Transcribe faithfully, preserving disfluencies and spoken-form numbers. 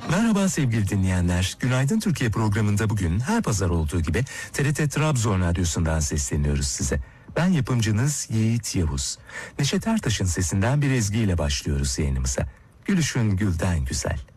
Merhaba sevgili dinleyenler. Günaydın Türkiye programında bugün her pazar olduğu gibi T R T Trabzon Radyosu'ndan sesleniyoruz size. Ben yapımcınız Yiğit Yavuz. Neşet Ertaş'ın sesinden bir ezgiyle başlıyoruz yayınımıza. Gülüşün gülden güzel.